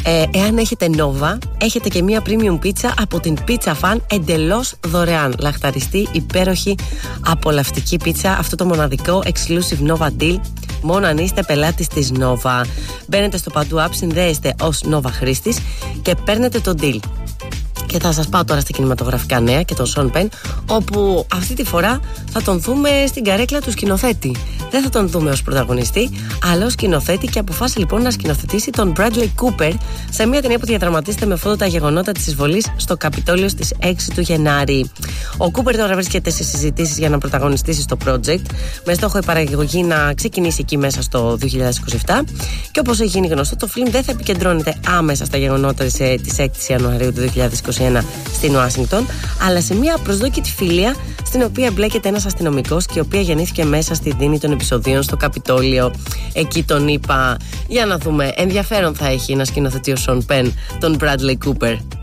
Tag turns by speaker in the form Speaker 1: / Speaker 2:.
Speaker 1: Εάν έχετε Nova, έχετε και μία premium pizza από την Pizza Fan εντελώς δωρεάν. Λαχταριστή, υπέροχη, απολαυστική πίτσα. Αυτό το μοναδικό exclusive Nova deal, μόνο αν είστε πελάτης της Nova. Μπαίνετε στο Παντού App, συνδέεστε ως Nova χρήστης και παίρνετε το deal. Και θα σας πάω τώρα στα κινηματογραφικά νέα και τον Σον Πεν, όπου αυτή τη φορά θα τον δούμε στην καρέκλα του σκηνοθέτη. Δεν θα τον δούμε ως πρωταγωνιστή, αλλά ως σκηνοθέτη, και αποφάσισε λοιπόν να σκηνοθετήσει τον Bradley Cooper σε μια ταινία που διαδραματίζεται με φόντο τα γεγονότα της εισβολής στο Καπιτόλιο στις 6 του Γενάρη. Ο Cooper τώρα βρίσκεται σε συζητήσεις για να πρωταγωνιστήσει στο project, με στόχο η παραγωγή να ξεκινήσει εκεί μέσα στο 2027. Και όπως έχει γίνει γνωστό, το φιλμ δεν θα επικεντρώνεται άμεσα στα γεγονότα της 6 Ιανουαρίου του 2021 στην Ουάσιγκτον, αλλά σε μια προσδόκητη φιλία στην οποία εμπλέκεται ένας αστυνομικός και η οποία γεννήθηκε μέσα στη δίνη των επεισοδίων στο Καπιτόλιο. Εκεί τον είπα. Για να δούμε, ενδιαφέρον θα έχει να σκηνοθετεί ο Σον Πεν τον Bradley Cooper.